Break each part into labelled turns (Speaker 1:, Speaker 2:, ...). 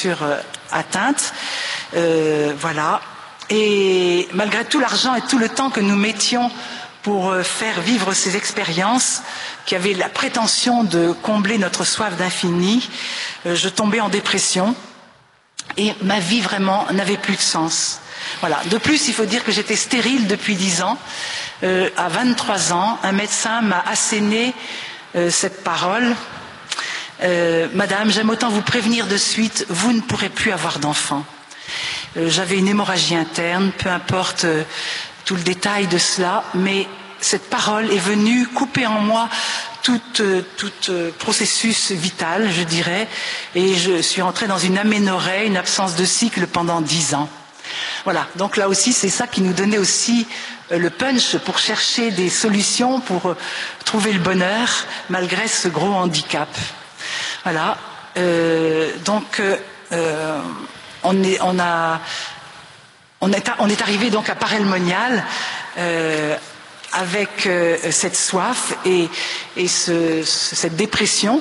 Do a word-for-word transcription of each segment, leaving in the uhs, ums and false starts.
Speaker 1: sûr euh, atteinte. Euh, voilà. Et malgré tout l'argent et tout le temps que nous mettions pour euh, faire vivre ces expériences, qui avaient la prétention de combler notre soif d'infini, euh, je tombais en dépression et ma vie vraiment n'avait plus de sens. Voilà. De plus, il faut dire que j'étais stérile depuis dix ans. Euh, à vingt-trois ans, un médecin m'a asséné euh, cette parole. Euh, Madame, j'aime autant vous prévenir de suite, vous ne pourrez plus avoir d'enfant. Euh, j'avais une hémorragie interne, peu importe euh, tout le détail de cela, mais cette parole est venue couper en moi tout, euh, tout euh, processus vital, je dirais, et je suis entrée dans une aménorrhée, une absence de cycle pendant dix ans. Voilà, donc là aussi, c'est ça qui nous donnait aussi euh, le punch pour chercher des solutions, pour euh, trouver le bonheur, malgré ce gros handicap. Voilà, euh, donc euh, on est, on a, on est, on est arrivé donc à Paray-le-Monial euh, avec euh, cette soif et, et ce, ce, cette dépression.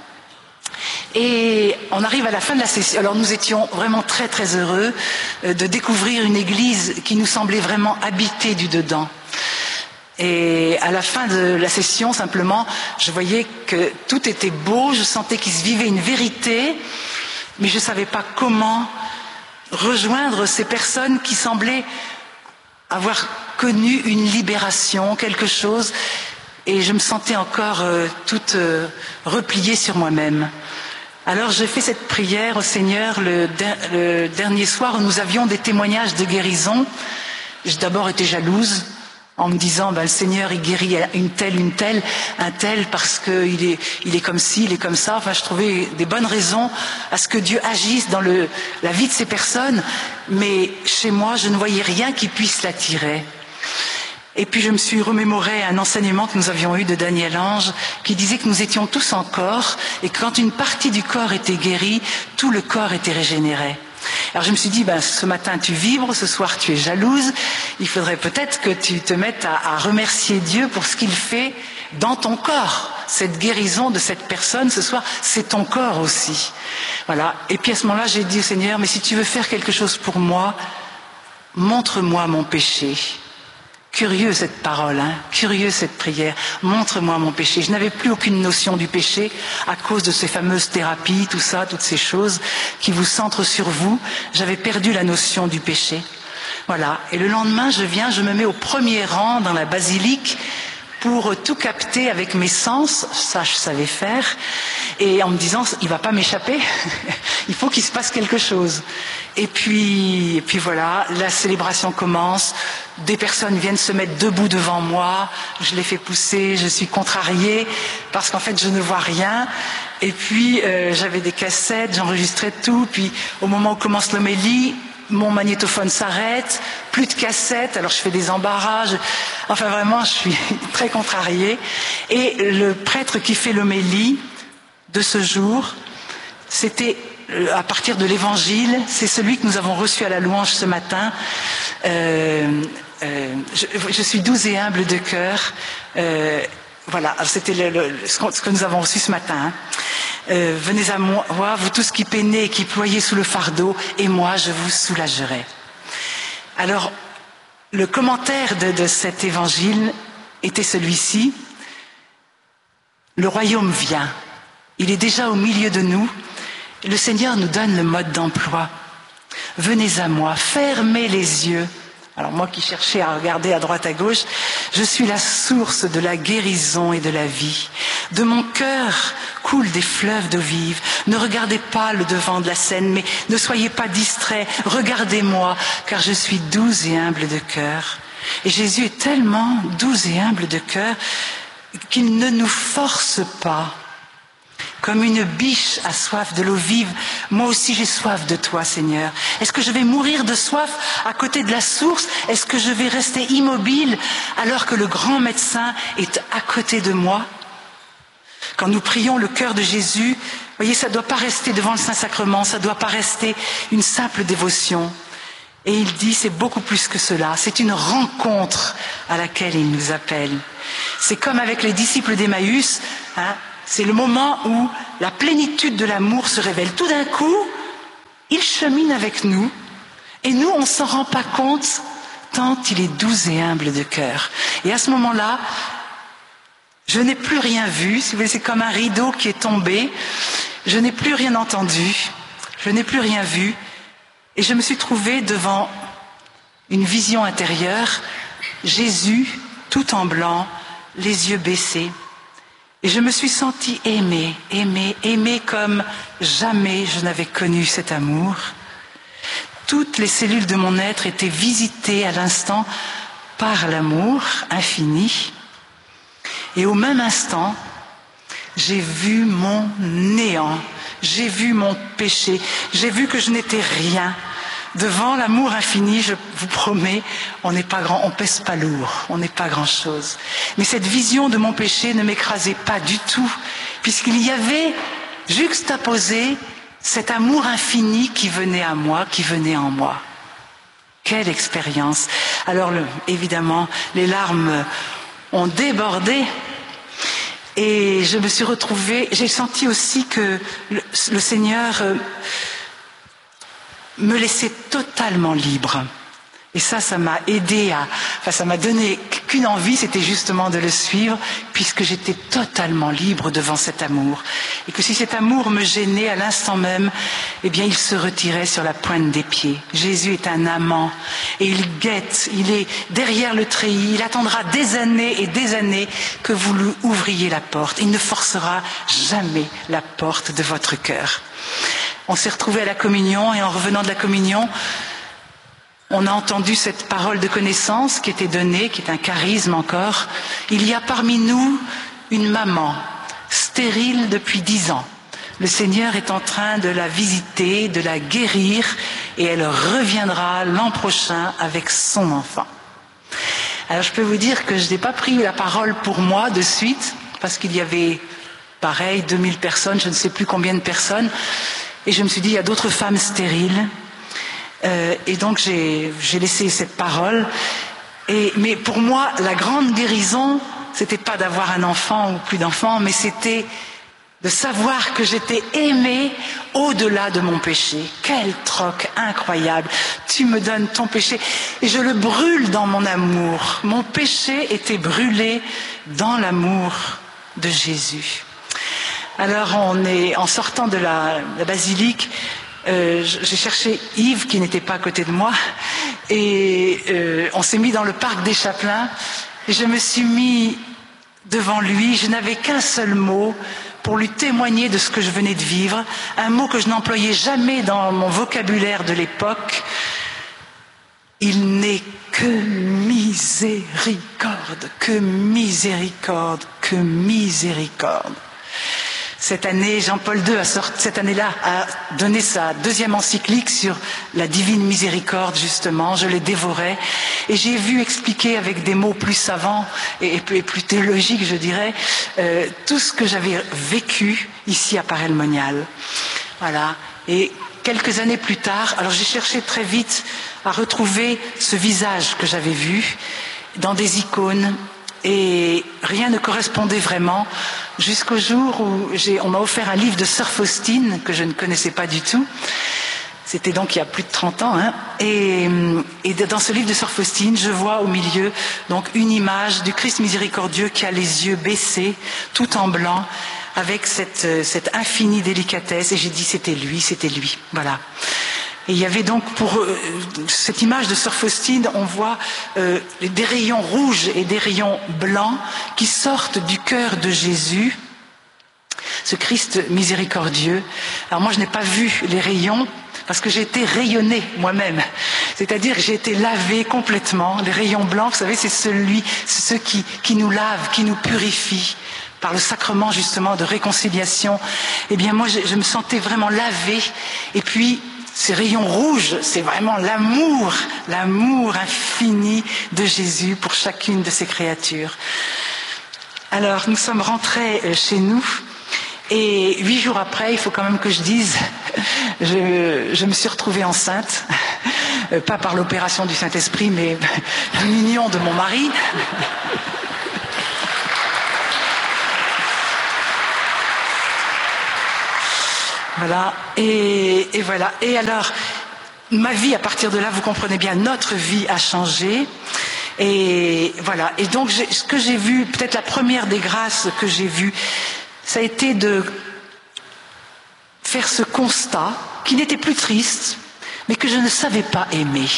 Speaker 1: Et on arrive à la fin de la session. Alors nous étions vraiment très très heureux euh, de découvrir une église qui nous semblait vraiment habitée du dedans. Et à la fin de la session, simplement, je voyais que tout était beau, je sentais qu'il se vivait une vérité, mais je ne savais pas comment rejoindre ces personnes qui semblaient avoir connu une libération, quelque chose, et je me sentais encore euh, toute euh, repliée sur moi-même. Alors j'ai fait cette prière au Seigneur le, der le dernier soir où nous avions des témoignages de guérison. J'ai d'abord été jalouse, en me disant, ben, le Seigneur, il guérit une telle, une telle, un tel, parce qu'il est, il est comme ci, il est comme ça. Enfin, je trouvais des bonnes raisons à ce que Dieu agisse dans le, la vie de ces personnes, mais chez moi, je ne voyais rien qui puisse l'attirer. Et puis, je me suis remémoré un enseignement que nous avions eu de Daniel Ange, qui disait que nous étions tous en corps, et que quand une partie du corps était guérie, tout le corps était régénéré. Alors je me suis dit, ben, ce matin tu vibres, ce soir tu es jalouse, il faudrait peut-être que tu te mettes à, à remercier Dieu pour ce qu'il fait dans ton corps. Cette guérison de cette personne ce soir, c'est ton corps aussi. Voilà. Et puis à ce moment-là, j'ai dit au Seigneur, mais si tu veux faire quelque chose pour moi, montre-moi mon péché. Curieux cette parole, hein, curieux cette prière. Montre-moi mon péché. Je n'avais plus aucune notion du péché à cause de ces fameuses thérapies, tout ça, toutes ces choses qui vous centrent sur vous. J'avais perdu la notion du péché. Voilà. Et le lendemain, je viens, je me mets au premier rang dans la basilique pour tout capter avec mes sens. Ça, je savais faire. Et en me disant, il va pas m'échapper. Il faut qu'il se passe quelque chose. Et puis, et puis voilà, la célébration commence. Des personnes viennent se mettre debout devant moi. Je les fais pousser. Je suis contrariée parce qu'en fait, je ne vois rien. Et puis, euh, j'avais des cassettes, j'enregistrais tout. Puis, au moment où commence l'homélie, mon magnétophone s'arrête. Plus de cassettes. Alors, je fais des embarras. Je... Enfin, vraiment, je suis très contrariée. Et le prêtre qui fait l'homélie de ce jour, c'était à partir de l'évangile, c'est celui que nous avons reçu à la louange ce matin. Euh, euh, je, je suis douce et humble de cœur. Euh, voilà, c'était le, le, ce que nous avons reçu ce matin. Hein. Euh, venez à moi, vous tous qui peinez et qui ployez sous le fardeau, et moi je vous soulagerai. Alors, le commentaire de, de cet évangile était celui-ci. Le royaume vient. Il est déjà au milieu de nous. Le Seigneur nous donne le mode d'emploi. Venez à moi, fermez les yeux. Alors moi qui cherchais à regarder à droite à gauche, je suis la source de la guérison et de la vie. De mon cœur coulent des fleuves d'eau vive. Ne regardez pas le devant de la scène, mais ne soyez pas distraits. Regardez-moi, car je suis doux et humble de cœur. Et Jésus est tellement doux et humble de cœur qu'il ne nous force pas. Comme une biche a soif de l'eau vive, moi aussi j'ai soif de toi, Seigneur. Est-ce que je vais mourir de soif à côté de la source? Est-ce que je vais rester immobile alors que le grand médecin est à côté de moi? Quand nous prions le cœur de Jésus, vous voyez, ça ne doit pas rester devant le Saint-Sacrement, ça ne doit pas rester une simple dévotion. Et il dit, c'est beaucoup plus que cela, c'est une rencontre à laquelle il nous appelle. C'est comme avec les disciples d'Emmaüs, hein, c'est le moment où la plénitude de l'amour se révèle. Tout d'un coup, il chemine avec nous et nous, on ne s'en rend pas compte tant il est doux et humble de cœur. Et à ce moment-là, je n'ai plus rien vu, si vous voulez, c'est comme un rideau qui est tombé, je n'ai plus rien entendu, je n'ai plus rien vu, et je me suis trouvée devant une vision intérieure, Jésus, tout en blanc, les yeux baissés, et je me suis sentie aimée, aimée, aimée comme jamais je n'avais connu cet amour. Toutes les cellules de mon être étaient visitées à l'instant par l'amour infini. Et au même instant, j'ai vu mon néant, j'ai vu mon péché, j'ai vu que je n'étais rien. Devant l'amour infini, je vous promets, on n'est pas grand, on pèse pas lourd, on n'est pas grand-chose. Mais cette vision de mon péché ne m'écrasait pas du tout, puisqu'il y avait juxtaposé cet amour infini qui venait à moi, qui venait en moi. Quelle expérience! Alors, le, évidemment, les larmes ont débordé et je me suis retrouvée, j'ai senti aussi que le, le Seigneur euh, me laissait totalement libre. Et ça, ça m'a aidé à, enfin, ça m'a donné qu'une envie, c'était justement de le suivre, puisque j'étais totalement libre devant cet amour. Et que si cet amour me gênait à l'instant même, eh bien, il se retirait sur la pointe des pieds. Jésus est un amant, et il guette, il est derrière le treillis, il attendra des années et des années que vous lui ouvriez la porte. Il ne forcera jamais la porte de votre cœur. On s'est retrouvés à la communion, et en revenant de la communion, on a entendu cette parole de connaissance qui était donnée, qui est un charisme encore. Il y a parmi nous une maman, stérile depuis dix ans. Le Seigneur est en train de la visiter, de la guérir, et elle reviendra l'an prochain avec son enfant. Alors je peux vous dire que je n'ai pas pris la parole pour moi de suite, parce qu'il y avait, pareil, deux mille personnes, je ne sais plus combien de personnes, et je me suis dit, il y a d'autres femmes stériles. Euh, et donc j'ai, j'ai laissé cette parole. Et, mais pour moi, la grande guérison, c'était pas d'avoir un enfant ou plus d'enfants, mais c'était de savoir que j'étais aimée au-delà de mon péché. Quel troc incroyable! Tu me donnes ton péché et je le brûle dans mon amour. Mon péché était brûlé dans l'amour de Jésus. Alors on est, en sortant de la, la basilique, Euh, j'ai cherché Yves qui n'était pas à côté de moi et euh, on s'est mis dans le parc des Chapelains et je me suis mis devant lui, je n'avais qu'un seul mot pour lui témoigner de ce que je venais de vivre, un mot que je n'employais jamais dans mon vocabulaire de l'époque. Il n'est que miséricorde, que miséricorde, que miséricorde. Cette année, Jean-Paul deux, a sorti, cette année-là, a donné sa deuxième encyclique sur la divine miséricorde, justement. Je l'ai dévorée et j'ai vu expliquer avec des mots plus savants et, et plus théologiques, je dirais, euh, tout ce que j'avais vécu ici à Paray-le-Monial. Voilà. Et quelques années plus tard, alors j'ai cherché très vite à retrouver ce visage que j'avais vu dans des icônes et rien ne correspondait vraiment. Jusqu'au jour où j'ai, on m'a offert un livre de Sœur Faustine que je ne connaissais pas du tout. C'était donc il y a plus de trente ans. Hein, et, et dans ce livre de Sœur Faustine, je vois au milieu donc une image du Christ miséricordieux qui a les yeux baissés, tout en blanc, avec cette, cette infinie délicatesse. Et j'ai dit c'était lui, c'était lui. Voilà. Et il y avait donc pour euh, cette image de Sœur Faustine, on voit euh, des rayons rouges et des rayons blancs qui sortent du cœur de Jésus, ce Christ miséricordieux. Alors moi je n'ai pas vu les rayons parce que j'ai été rayonnée moi-même, c'est-à-dire que j'ai été lavée complètement. Les rayons blancs, vous savez, c'est celui, c'est ceux qui, qui nous lavent, qui nous purifient par le sacrement justement de réconciliation. Eh bien moi je, je me sentais vraiment lavée et puis ces rayons rouges, c'est vraiment l'amour, l'amour infini de Jésus pour chacune de ses créatures. Alors, nous sommes rentrés chez nous et huit jours après, il faut quand même que je dise, je, je me suis retrouvée enceinte, pas par l'opération du Saint-Esprit, mais l'union de mon mari. Voilà, et, et voilà. Et alors, ma vie, à partir de là, vous comprenez bien, notre vie a changé. Et voilà. Et donc, ce que j'ai vu, peut-être la première des grâces que j'ai vues, ça a été de faire ce constat, qui n'était plus triste, mais que je ne savais pas aimer.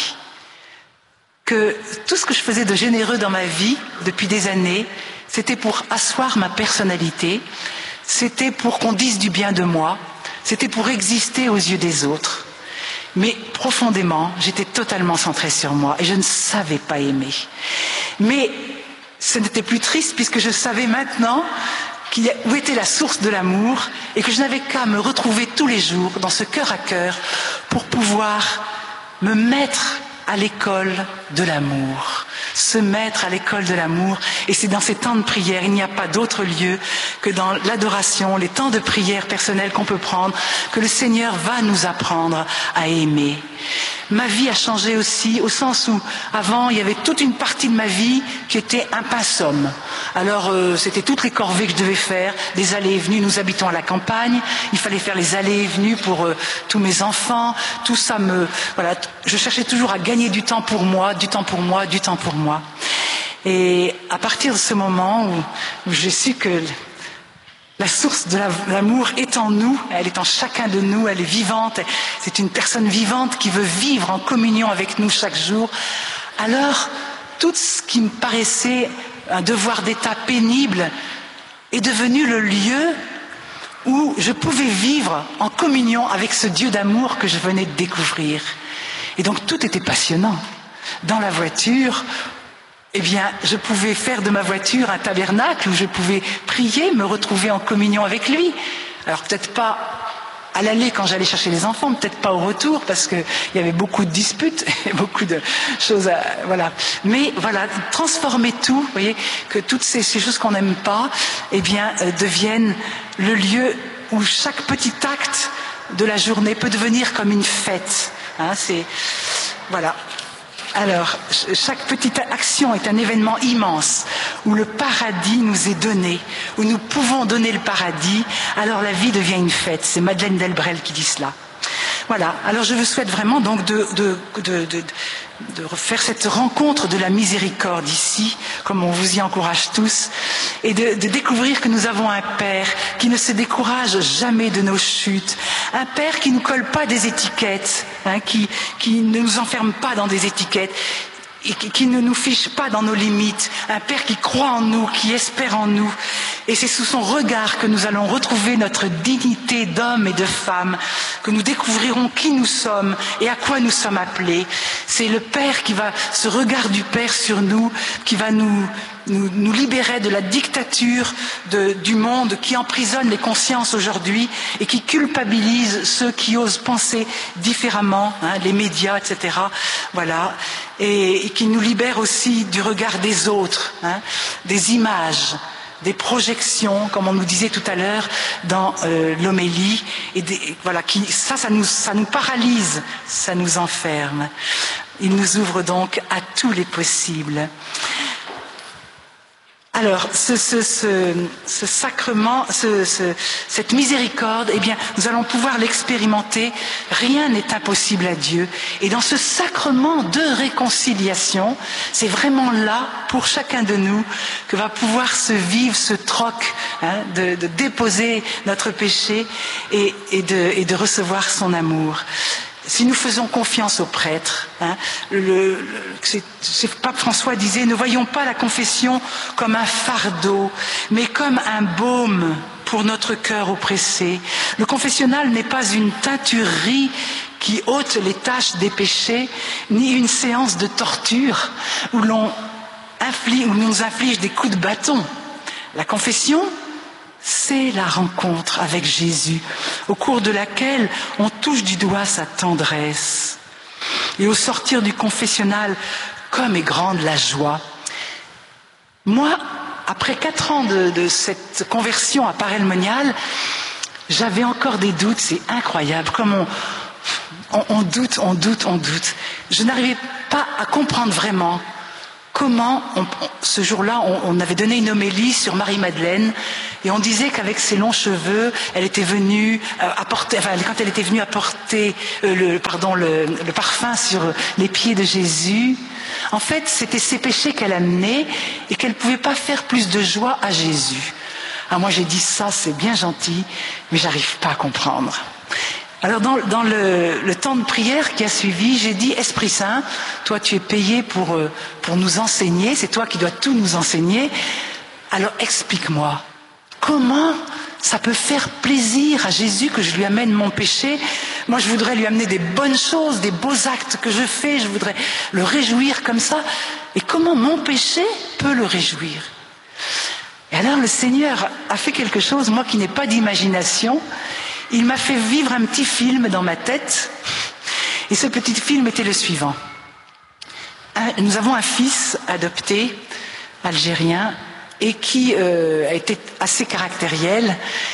Speaker 1: Que tout ce que je faisais de généreux dans ma vie, depuis des années, c'était pour asseoir ma personnalité, c'était pour qu'on dise du bien de moi, c'était pour exister aux yeux des autres. Mais profondément, j'étais totalement centrée sur moi et je ne savais pas aimer. Mais ce n'était plus triste puisque je savais maintenant où était la source de l'amour et que je n'avais qu'à me retrouver tous les jours dans ce cœur à cœur pour pouvoir me mettre à l'école de l'amour, se mettre à l'école de l'amour. Et c'est dans ces temps de prière, il n'y a pas d'autre lieu que dans l'adoration, les temps de prière personnels qu'on peut prendre, que le Seigneur va nous apprendre à aimer. Ma vie a changé aussi au sens où avant il y avait toute une partie de ma vie qui était un pinsomme. Alors euh, c'était toutes les corvées que je devais faire, des allées et venues. Nous habitons à la campagne, il fallait faire les allées et venues pour euh, tous mes enfants. Tout ça me, voilà, je cherchais toujours à gagner du temps pour moi, du temps pour moi, du temps pour moi. Et à partir de ce moment où, où j'ai su que la source de l'amour est en nous, elle est en chacun de nous, elle est vivante, c'est une personne vivante qui veut vivre en communion avec nous chaque jour. Alors, tout ce qui me paraissait un devoir d'état pénible est devenu le lieu où je pouvais vivre en communion avec ce Dieu d'amour que je venais de découvrir. Et donc tout était passionnant. Dans la voiture, eh bien, je pouvais faire de ma voiture un tabernacle où je pouvais prier, me retrouver en communion avec lui. Alors peut-être pas à l'aller quand j'allais chercher les enfants, peut-être pas au retour parce qu'il y avait beaucoup de disputes et beaucoup de choses à, voilà. Mais voilà, transformer tout, vous voyez, que toutes ces, ces choses qu'on n'aime pas, eh bien, euh, deviennent le lieu où chaque petit acte de la journée peut devenir comme une fête. Hein, c'est, voilà. Alors, chaque petite action est un événement immense où le paradis nous est donné, où nous pouvons donner le paradis, alors la vie devient une fête. C'est Madeleine Delbrel qui dit cela. Voilà, alors je vous souhaite vraiment donc de, de, de, de, de faire cette rencontre de la miséricorde ici, comme on vous y encourage tous, et de, de découvrir que nous avons un Père qui ne se décourage jamais de nos chutes, un Père qui ne nous colle pas des étiquettes, hein, qui, qui ne nous enferme pas dans des étiquettes, et qui, qui ne nous fiche pas dans nos limites, un Père qui croit en nous, qui espère en nous. Et c'est sous son regard que nous allons retrouver notre dignité d'homme et de femme, que nous découvrirons qui nous sommes et à quoi nous sommes appelés. C'est le Père qui va, ce regard du Père sur nous, qui va nous, nous, nous libérer de la dictature de, du monde qui emprisonne les consciences aujourd'hui et qui culpabilise ceux qui osent penser différemment, hein, les médias, et cetera. Voilà. Et, et qui nous libère aussi du regard des autres, hein, des images, des projections, comme on nous disait tout à l'heure dans euh, l'homélie, et des, voilà, qui, ça, ça nous, ça nous paralyse, ça nous enferme. Il nous ouvre donc à tous les possibles. Alors, ce, ce, ce, ce sacrement, ce, ce, cette miséricorde, eh bien, nous allons pouvoir l'expérimenter. Rien n'est impossible à Dieu. Et dans ce sacrement de réconciliation, c'est vraiment là, pour chacun de nous, que va pouvoir se vivre ce troc, hein, de, de déposer notre péché et, et, de, et de recevoir son amour. Si nous faisons confiance au prêtre, hein, le, le, c'est, c'est, Pape François disait, ne voyons pas la confession comme un fardeau, mais comme un baume pour notre cœur oppressé. Le confessionnal n'est pas une teinturerie qui ôte les taches des péchés, ni une séance de torture où l'on inflige, où l'on nous inflige des coups de bâton. La confession, c'est la rencontre avec Jésus, au cours de laquelle on touche du doigt sa tendresse. Et au sortir du confessionnal, comme est grande la joie. Moi, après quatre ans de, de cette conversion à Paray-le-Monial, j'avais encore des doutes, c'est incroyable, comme on, on, on doute, on doute, on doute. Je n'arrivais pas à comprendre vraiment comment, on, on, ce jour-là, on, on avait donné une homélie sur Marie-Madeleine, Et on disait qu'avec ses longs cheveux, elle était venue euh, apporter, enfin, quand elle était venue apporter euh, le, pardon, le, le parfum sur les pieds de Jésus, en fait, c'était ses péchés qu'elle amenait et qu'elle ne pouvait pas faire plus de joie à Jésus. Ah, moi, j'ai dit ça, c'est bien gentil, mais j'arrive pas à comprendre. Alors, dans, dans le, le temps de prière qui a suivi, j'ai dit, Esprit Saint, toi, tu es payé pour, euh, pour nous enseigner, c'est toi qui dois tout nous enseigner. Alors, explique-moi, comment ça peut faire plaisir à Jésus que je lui amène mon péché? Moi, je voudrais lui amener des bonnes choses, des beaux actes que je fais, je voudrais le réjouir comme ça. Et comment mon péché peut le réjouir? Et alors, le Seigneur a fait quelque chose, moi qui n'ai pas d'imagination. Il m'a fait vivre un petit film dans ma tête. Et ce petit film était le suivant. Un, nous avons un fils adopté, algérien, et qui euh, a été assez caractériel.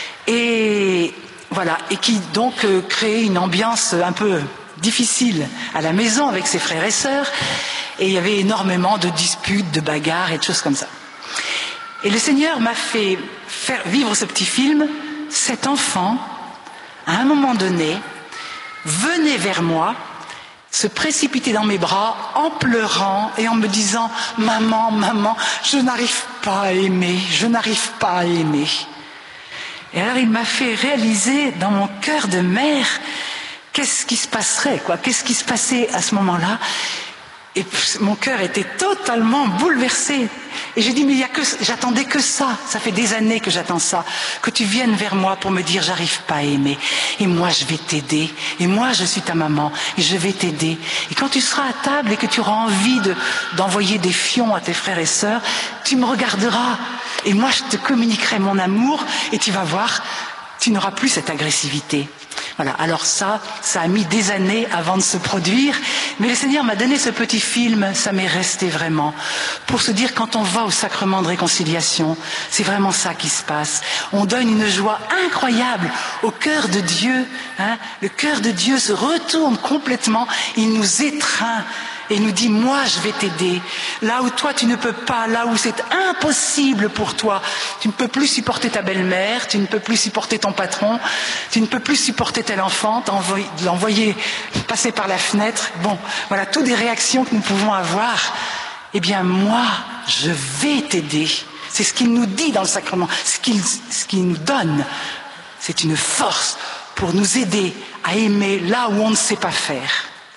Speaker 1: Et voilà, et qui donc euh, créait une ambiance un peu difficile à la maison avec ses frères et sœurs. Et il y avait énormément de disputes, de bagarres et de choses comme ça. Et le Seigneur m'a fait faire vivre ce petit film. Cet enfant, à un moment donné, venait vers moi, se précipitait dans mes bras en pleurant et en me disant « Maman, maman, je n'arrive pas à aimer, je n'arrive pas à aimer ». Et alors il m'a fait réaliser dans mon cœur de mère qu'est-ce qui se passerait, quoi, qu'est-ce qui se passait à ce moment-là. Et mon cœur était totalement bouleversé. Et j'ai dit, mais il y a que, j'attendais que ça. Ça fait des années que j'attends ça. Que tu viennes vers moi pour me dire, j'arrive pas à aimer. Et moi, je vais t'aider. Et moi, je suis ta maman. Et je vais t'aider. Et quand tu seras à table et que tu auras envie de, d'envoyer des fions à tes frères et sœurs, tu me regarderas. Et moi, je te communiquerai mon amour. Et tu vas voir, tu n'auras plus cette agressivité. Voilà, alors ça, ça a mis des années avant de se produire, mais le Seigneur m'a donné ce petit film, ça m'est resté vraiment, pour se dire quand on va au sacrement de réconciliation, c'est vraiment ça qui se passe. On donne une joie incroyable au cœur de Dieu, hein. Le cœur de Dieu se retourne complètement, il nous étreint. Et nous dit, moi je vais t'aider. Là où toi tu ne peux pas, là où c'est impossible pour toi, tu ne peux plus supporter ta belle-mère, tu ne peux plus supporter ton patron, tu ne peux plus supporter tel enfant, l'envoyer passer par la fenêtre. Bon, voilà, toutes des réactions que nous pouvons avoir. Eh bien moi, je vais t'aider. C'est ce qu'il nous dit dans le sacrement, ce qu'il, ce qu'il nous donne. C'est une force pour nous aider à aimer là où on ne sait pas faire.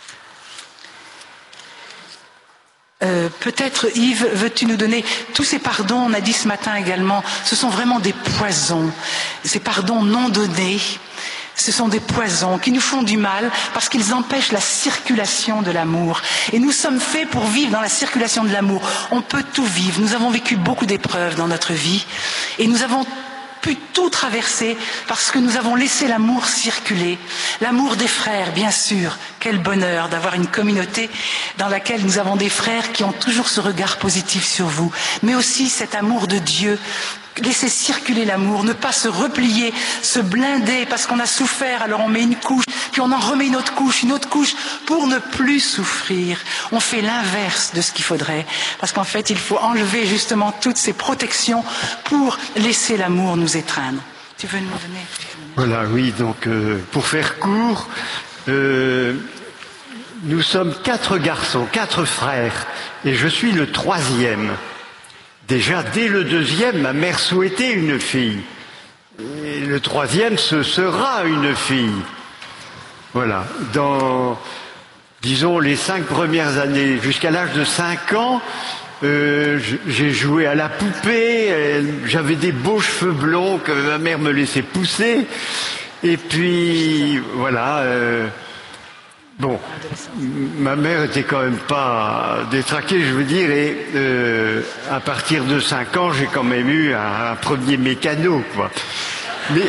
Speaker 1: Euh, peut-être Yves, veux-tu nous donner tous ces pardons, on a dit ce matin également, ce sont vraiment des poisons, ces pardons non donnés, ce sont des poisons qui nous font du mal parce qu'ils empêchent la circulation de l'amour. Et nous sommes faits pour vivre dans la circulation de l'amour. On peut tout vivre, nous avons vécu beaucoup d'épreuves dans notre vie et nous avons pu tout traverser parce que nous avons laissé l'amour circuler. L'amour des frères, bien sûr. Quel bonheur d'avoir une communauté dans laquelle nous avons des frères qui ont toujours ce regard positif sur vous. Mais aussi cet amour de Dieu. Laisser circuler l'amour, ne pas se replier, se blinder parce qu'on a souffert, alors on met une couche, puis on en remet une autre couche, une autre couche, pour ne plus souffrir. On fait l'inverse de ce qu'il faudrait, parce qu'en fait, il faut enlever justement toutes ces protections pour laisser l'amour nous étreindre. Tu veux nous donner ?
Speaker 2: Voilà, oui, donc euh, pour faire court, euh, nous sommes quatre garçons, quatre frères, et je suis le troisième. Déjà, dès le deuxième, ma mère souhaitait une fille. Et le troisième, ce sera une fille. Voilà. Dans, disons, les cinq premières années, jusqu'à l'âge de cinq ans, euh, j'ai joué à la poupée. J'avais des beaux cheveux blonds que ma mère me laissait pousser. Et puis, voilà... Euh, Bon, ma mère était quand même pas détraquée, je veux dire, et euh, à partir de cinq ans, j'ai quand même eu un, un premier mécano, quoi. Mais,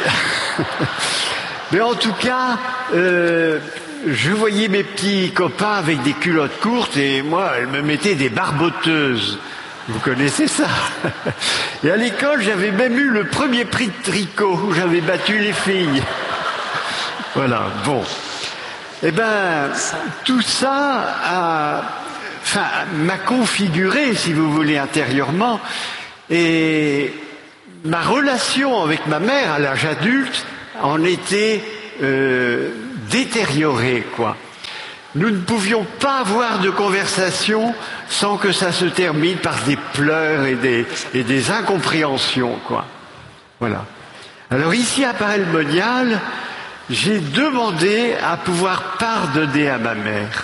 Speaker 2: mais en tout cas, euh, je voyais mes petits copains avec des culottes courtes, et moi, elles me mettaient des barboteuses. Vous connaissez ça? Et à l'école, j'avais même eu le premier prix de tricot, où j'avais battu les filles. Voilà, bon. Eh ben, tout ça a, enfin, m'a configuré, si vous voulez, intérieurement. Et ma relation avec ma mère à l'âge adulte en était euh, détériorée, quoi. Nous ne pouvions pas avoir de conversation sans que ça se termine par des pleurs et des, et des incompréhensions, quoi. Voilà. Alors ici à Paray-le-Monial, j'ai demandé à pouvoir pardonner à ma mère.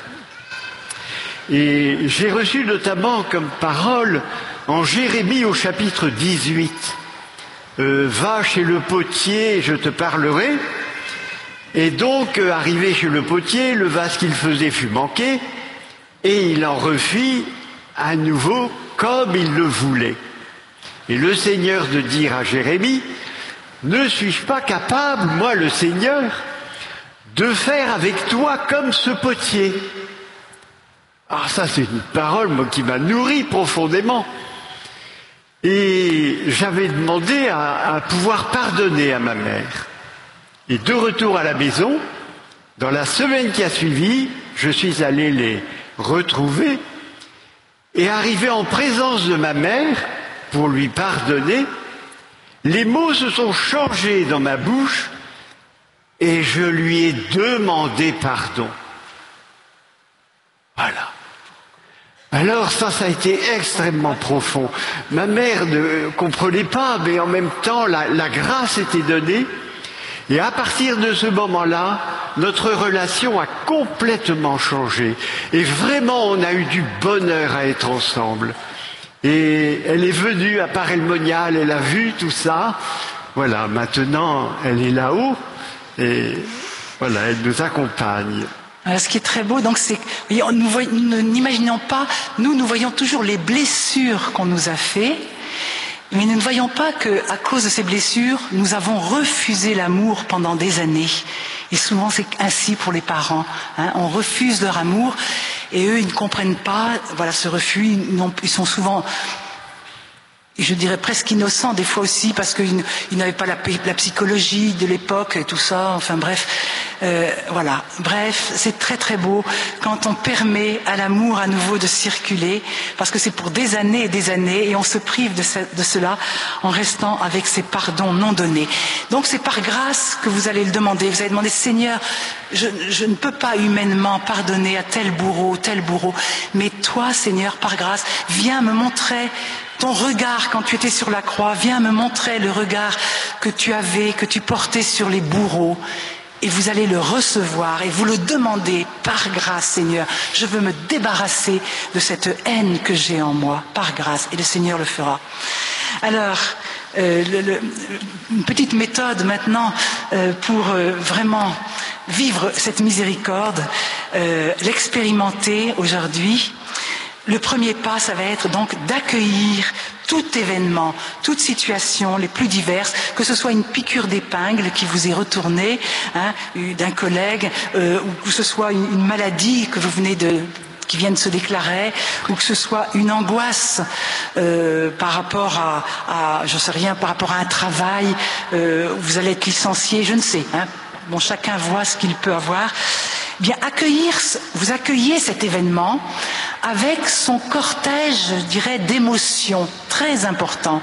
Speaker 2: Et j'ai reçu notamment comme parole en Jérémie au chapitre dix-huit, euh, « Va chez le potier, je te parlerai ». Et donc, euh, arrivé chez le potier, le vase qu'il faisait fut manqué, et il en refit à nouveau comme il le voulait. Et le Seigneur de dire à Jérémie, « Ne suis-je pas capable, moi le Seigneur, de faire avec toi comme ce potier ?» Ah, ça c'est une parole moi, qui m'a nourri profondément. Et j'avais demandé à, à pouvoir pardonner à ma mère. Et de retour à la maison, dans la semaine qui a suivi, je suis allé les retrouver et arrivé en présence de ma mère pour lui pardonner, les mots se sont changés dans ma bouche et je lui ai demandé pardon. Voilà. Alors ça, ça a été extrêmement profond. Ma mère ne comprenait pas, mais en même temps, la, la grâce était donnée. Et à partir de ce moment-là, notre relation a complètement changé. Et vraiment, on a eu du bonheur à être ensemble. Et elle est venue à Paray-le-Monial, elle a vu tout ça. Voilà, maintenant, elle est là-haut. Et voilà, elle nous accompagne.
Speaker 1: Alors, ce qui est très beau, donc, c'est nous, nous n'imaginons pas, nous, nous voyons toujours les blessures qu'on nous a fait, mais nous ne voyons pas qu'à cause de ces blessures, nous avons refusé l'amour pendant des années. Et souvent, c'est ainsi pour les parents. Hein, on refuse leur amour, et eux, ils ne comprennent pas. Voilà, ce refus, ils, ils sont souvent, je dirais presque innocents des fois aussi, parce qu'ils ils n'avaient pas la, la psychologie de l'époque et tout ça. Enfin bref. Euh, voilà, bref, c'est très très beau quand on permet à l'amour à nouveau de circuler, parce que c'est pour des années et des années, et on se prive de, ce, de cela en restant avec ces pardons non donnés. Donc c'est par grâce que vous allez le demander. Vous allez demander, Seigneur, je, je ne peux pas humainement pardonner à tel bourreau, tel bourreau, mais toi, Seigneur, par grâce, viens me montrer ton regard quand tu étais sur la croix, viens me montrer le regard que tu avais, que tu portais sur les bourreaux. Et vous allez le recevoir et vous le demandez par grâce, Seigneur. Je veux me débarrasser de cette haine que j'ai en moi, par grâce. Et le Seigneur le fera. Alors, euh, le, le, une petite méthode maintenant euh, pour euh, vraiment vivre cette miséricorde, euh, l'expérimenter aujourd'hui. Le premier pas, ça va être donc d'accueillir tout événement, toute situation, les plus diverses, que ce soit une piqûre d'épingle qui vous est retournée hein, d'un collègue, euh, ou que ce soit une, une maladie que vous venez de qui vient de se déclarer, ou que ce soit une angoisse euh, par rapport à, à, je sais rien, par rapport à un travail, euh, où vous allez être licencié, je ne sais. Hein. Bon, chacun voit ce qu'il peut avoir. Bien, accueillir, vous accueillez cet événement avec son cortège, je dirais, d'émotions très important.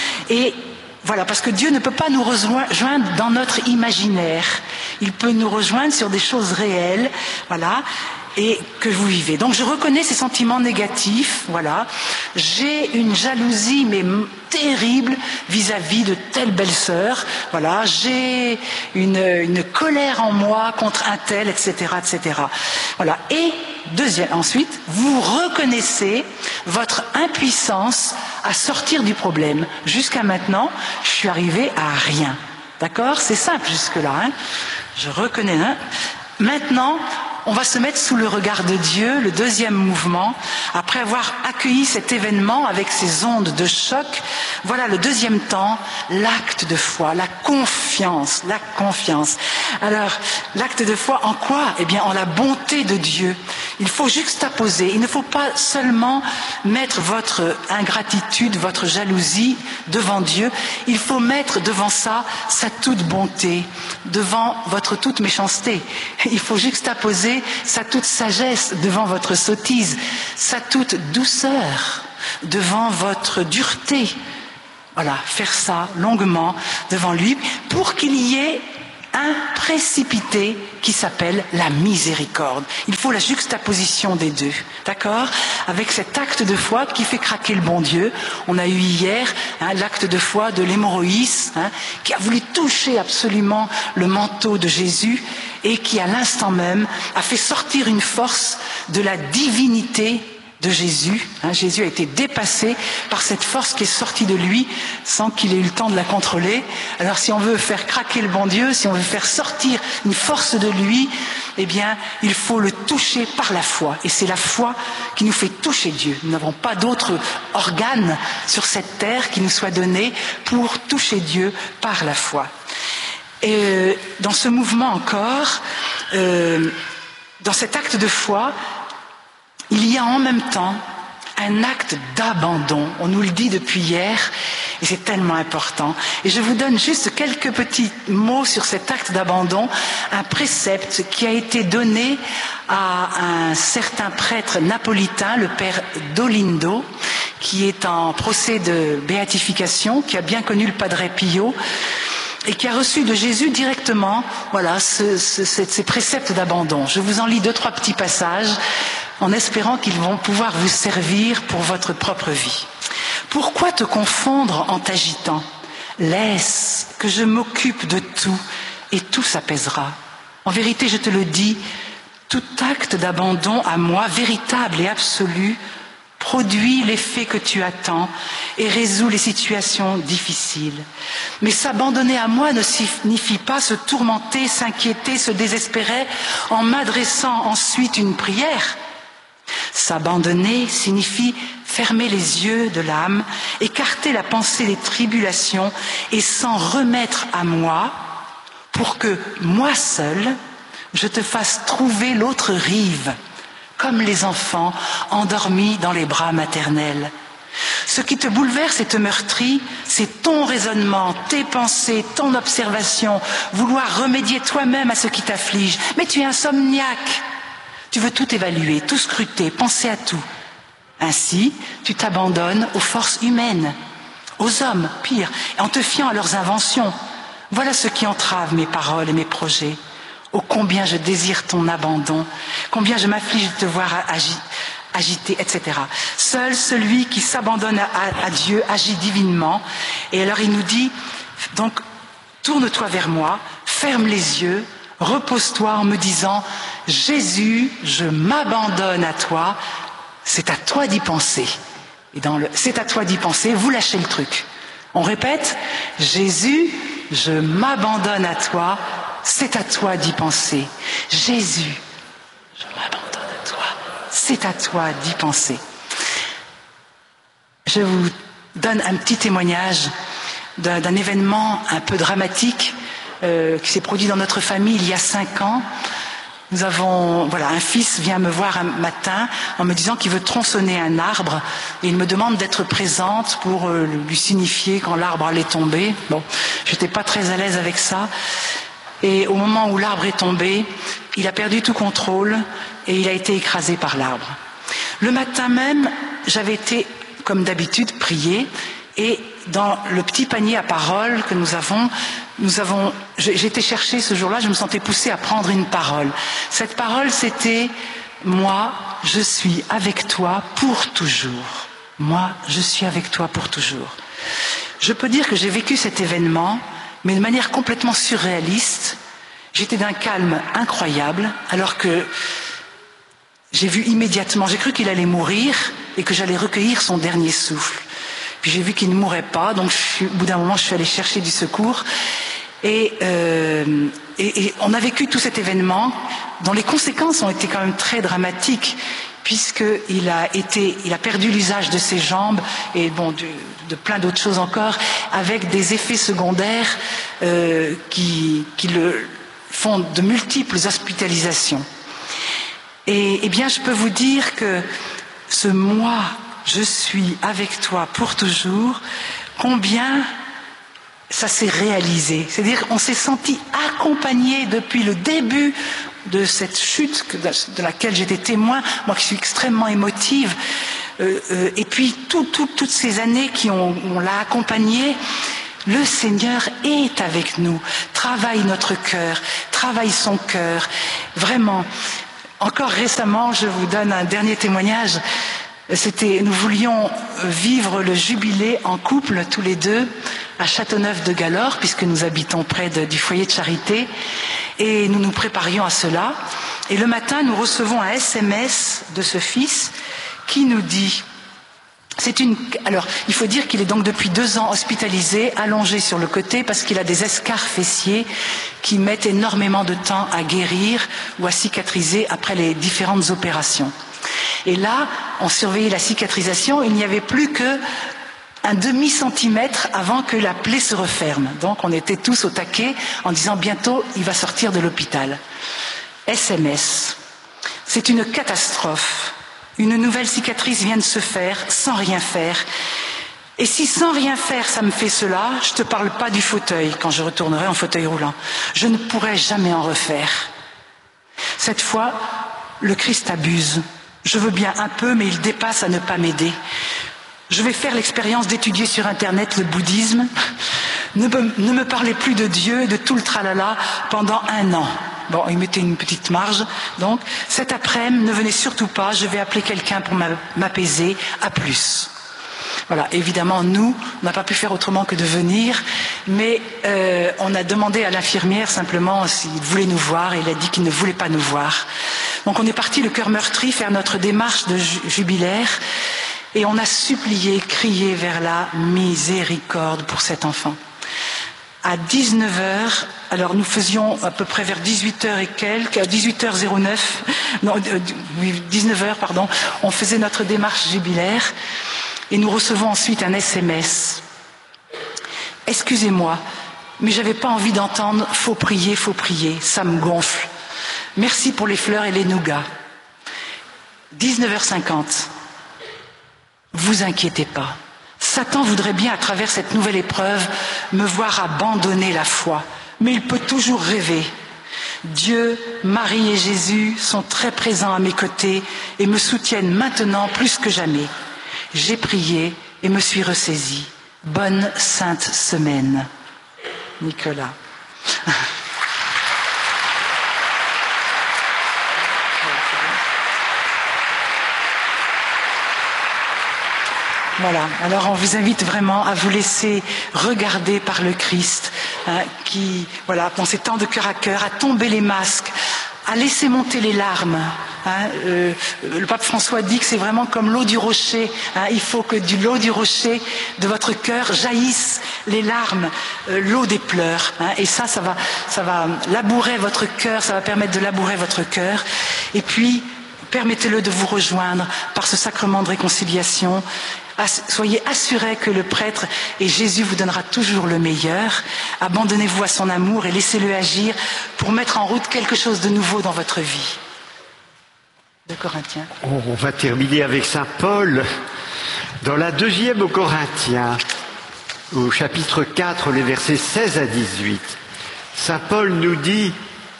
Speaker 1: Et voilà, parce que Dieu ne peut pas nous rejoindre dans notre imaginaire. Il peut nous rejoindre sur des choses réelles, voilà, et que vous vivez. Donc je reconnais ces sentiments négatifs, voilà. J'ai une jalousie, mais terrible, vis-à-vis de telle belle-sœur, voilà. J'ai une, une colère en moi contre un tel, et cetera, et cetera. Voilà. Et deuxième, ensuite, vous reconnaissez votre impuissance à sortir du problème. Jusqu'à maintenant, je suis arrivé à rien. D'accord ? C'est simple jusque-là. Hein ? Je reconnais. Hein ? Maintenant, on va se mettre sous le regard de Dieu, le deuxième mouvement. Après avoir accueilli cet événement avec ces ondes de choc, voilà le deuxième temps, l'acte de foi, la confiance, la confiance. Alors, l'acte de foi en quoi ? Eh bien, en la bonté de Dieu. Il faut juxtaposer, il ne faut pas seulement mettre votre ingratitude, votre jalousie devant Dieu, il faut mettre devant ça sa toute bonté, devant votre toute méchanceté. Il faut juxtaposer sa toute sagesse devant votre sottise, sa toute douceur devant votre dureté. Voilà, faire ça longuement devant lui pour qu'il y ait un précipité qui s'appelle la miséricorde. Il faut la juxtaposition des deux, d'accord? Avec cet acte de foi qui fait craquer le bon Dieu. On a eu hier hein, l'acte de foi de l'hémorroïs, hein, qui a voulu toucher absolument le manteau de Jésus et qui, à l'instant même, a fait sortir une force de la divinité de Jésus. Hein, Jésus a été dépassé par cette force qui est sortie de lui sans qu'il ait eu le temps de la contrôler. Alors si on veut faire craquer le bon Dieu, si on veut faire sortir une force de lui, eh bien il faut le toucher par la foi. Et c'est la foi qui nous fait toucher Dieu. Nous n'avons pas d'autre organe sur cette terre qui nous soit donné pour toucher Dieu par la foi. Et euh, dans ce mouvement encore, euh, dans cet acte de foi, il y a en même temps un acte d'abandon. On nous le dit depuis hier et c'est tellement important. Et je vous donne juste quelques petits mots sur cet acte d'abandon, un précepte qui a été donné à un certain prêtre napolitain, le père Dolindo, qui est en procès de béatification, qui a bien connu le Padre Pio et qui a reçu de Jésus directement voilà, ce, ce, ces préceptes d'abandon. Je vous en lis deux, trois petits passages en espérant qu'ils vont pouvoir vous servir pour votre propre vie. Pourquoi te confondre en t'agitant? Laisse que je m'occupe de tout et tout s'apaisera. En vérité, je te le dis, tout acte d'abandon à moi, véritable et absolu, produit l'effet que tu attends et résout les situations difficiles. Mais s'abandonner à moi ne signifie pas se tourmenter, s'inquiéter, se désespérer en m'adressant ensuite une prière. S'abandonner signifie fermer les yeux de l'âme, écarter la pensée des tribulations et s'en remettre à moi pour que moi seul, je te fasse trouver l'autre rive, comme les enfants endormis dans les bras maternels. Ce qui te bouleverse et te meurtrit, c'est ton raisonnement, tes pensées, ton observation, vouloir remédier toi-même à ce qui t'afflige. Mais tu es insomniaque. Tu veux tout évaluer, tout scruter, penser à tout. Ainsi, tu t'abandonnes aux forces humaines, aux hommes, pire, en te fiant à leurs inventions. Voilà ce qui entrave mes paroles et mes projets. Oh, combien je désire ton abandon, combien je m'afflige de te voir agi, agité, et cetera. Seul celui qui s'abandonne à, à, à Dieu agit divinement. Et alors il nous dit, donc, tourne-toi vers moi, ferme les yeux, repose-toi en me disant, Jésus, je m'abandonne à toi, c'est à toi d'y penser. Et dans le c'est à toi d'y penser, vous lâchez le truc. On répète, Jésus, je m'abandonne à toi, c'est à toi d'y penser. Jésus, je m'abandonne à toi, c'est à toi d'y penser. Je vous donne un petit témoignage d'un, d'un événement un peu dramatique euh, qui s'est produit dans notre famille il y a cinq ans. Nous avons, voilà, un fils vient me voir un matin en me disant qu'il veut tronçonner un arbre et il me demande d'être présente pour euh, lui signifier quand l'arbre allait tomber. Bon, j'étais pas très à l'aise avec ça. Et au moment où l'arbre est tombé, il a perdu tout contrôle et il a été écrasé par l'arbre. Le matin même, j'avais été, comme d'habitude, prier et dans le petit panier à paroles que nous avons, nous avons, j'ai été chercher ce jour-là, je me sentais poussée à prendre une parole. Cette parole, c'était « Moi, je suis avec toi pour toujours. Moi, je suis avec toi pour toujours. » Je peux dire que j'ai vécu cet événement, mais de manière complètement surréaliste. J'étais d'un calme incroyable, alors que j'ai vu immédiatement, j'ai cru qu'il allait mourir et que j'allais recueillir son dernier souffle. Puis j'ai vu qu'il ne mourrait pas, donc je suis, au bout d'un moment, je suis allée chercher du secours. Et, euh, et, et on a vécu tout cet événement dont les conséquences ont été quand même très dramatiques, puisqu'il a été, il a perdu l'usage de ses jambes et bon, de, de plein d'autres choses encore, avec des effets secondaires euh, qui, qui le font de multiples hospitalisations. Et, et bien, je peux vous dire que ce moi, je suis avec toi pour toujours, combien ça s'est réalisé. C'est-à-dire qu'on s'est senti accompagné depuis le début de cette chute de laquelle j'étais témoin, moi qui suis extrêmement émotive, euh, euh, et puis tout, tout, toutes ces années qui ont, on l'a accompagné, le Seigneur est avec nous, travaille notre cœur, travaille son cœur, vraiment. Encore récemment, je vous donne un dernier témoignage. C'était, nous voulions vivre le jubilé en couple, tous les deux, à Châteauneuf-de-Galore, puisque nous habitons près de, du foyer de charité, et nous nous préparions à cela. Et le matin, nous recevons un S M S de ce fils qui nous dit... C'est une. Alors, il faut dire qu'il est donc depuis deux ans hospitalisé, allongé sur le côté, parce qu'il a des escarres fessiers qui mettent énormément de temps à guérir ou à cicatriser après les différentes opérations. Et là, on surveillait la cicatrisation, il n'y avait plus que un demi-centimètre avant que la plaie se referme. Donc, on était tous au taquet en disant bientôt, il va sortir de l'hôpital. S M S. C'est une catastrophe. Une nouvelle cicatrice vient de se faire sans rien faire. Et si sans rien faire, ça me fait cela, je ne te parle pas du fauteuil quand je retournerai en fauteuil roulant. Je ne pourrai jamais en refaire. Cette fois, le Christ abuse. Je veux bien un peu, mais il dépasse à ne pas m'aider. Je vais faire l'expérience d'étudier sur Internet le bouddhisme. Ne me, ne me parlez plus de Dieu et de tout le tralala pendant un an. Bon, il mettait une petite marge. Donc, cet après-midi, ne venez surtout pas, je vais appeler quelqu'un pour m'apaiser. À plus. Voilà, évidemment, nous, on n'a pas pu faire autrement que de venir, mais euh, on a demandé à l'infirmière simplement s'il voulait nous voir, et il a dit qu'il ne voulait pas nous voir. Donc, on est parti, le cœur meurtri, faire notre démarche de ju- jubilaire, et on a supplié, crié vers la miséricorde pour cet enfant. À dix-neuf heures, alors nous faisions à peu près vers dix-huit heures et quelques, à dix-huit heures zéro neuf, non, dix-neuf heures, pardon, on faisait notre démarche jubilaire et nous recevons ensuite un S M S. Excusez-moi, mais j'avais pas envie d'entendre « faut prier, faut prier », ça me gonfle. Merci pour les fleurs et les nougats. dix-neuf heures cinquante, vous inquiétez pas. Satan voudrait bien, à travers cette nouvelle épreuve, me voir abandonner la foi. Mais il peut toujours rêver. Dieu, Marie et Jésus sont très présents à mes côtés et me soutiennent maintenant plus que jamais. J'ai prié et me suis ressaisie. Bonne sainte semaine. Nicolas. Voilà, alors on vous invite vraiment à vous laisser regarder par le Christ, hein, qui, voilà, dans ces temps de cœur à cœur, à tomber les masques, à laisser monter les larmes. Hein, euh, le pape François dit que c'est vraiment comme l'eau du rocher. Hein, il faut que de l'eau du rocher de votre cœur jaillissent les larmes, euh, l'eau des pleurs. Hein, et ça, ça va, ça va labourer votre cœur, ça va permettre de labourer votre cœur. Et puis, permettez-le de vous rejoindre par ce sacrement de réconciliation. Soyez assurés que le prêtre et Jésus vous donnera toujours le meilleur. Abandonnez-vous à son amour et laissez-le agir pour mettre en route quelque chose de nouveau dans votre vie. De Corinthiens.
Speaker 2: On va terminer avec saint Paul. Dans la deuxième aux Corinthiens, au chapitre quatre, les versets seize à dix-huit, saint Paul nous dit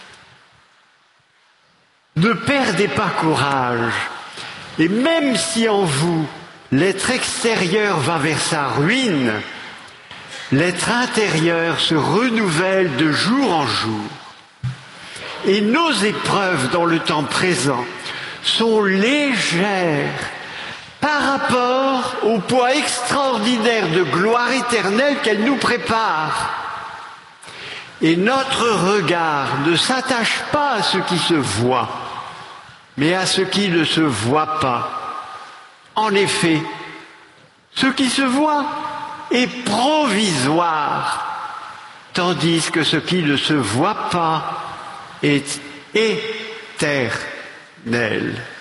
Speaker 2: « Ne perdez pas courage, et même si en vous l'être extérieur va vers sa ruine, l'être intérieur se renouvelle de jour en jour. Et nos épreuves dans le temps présent sont légères par rapport au poids extraordinaire de gloire éternelle qu'elle nous prépare. Et notre regard ne s'attache pas à ce qui se voit, mais à ce qui ne se voit pas. En effet, ce qui se voit est provisoire, tandis que ce qui ne se voit pas est éternel.